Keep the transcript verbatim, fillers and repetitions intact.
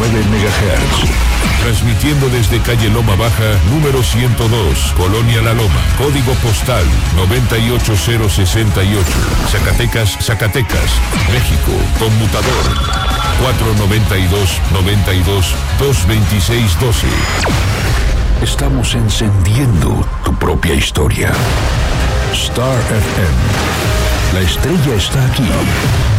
nueve megahertz. Transmitiendo desde calle Loma Baja, número ciento dos, Colonia La Loma. Código postal noventa y ocho cero sesenta y ocho. Zacatecas, Zacatecas, México. Conmutador cuatro noventa y dos, noventa y dos, dos veintiséis doce. Estamos encendiendo tu propia historia. Star F M. La estrella está aquí.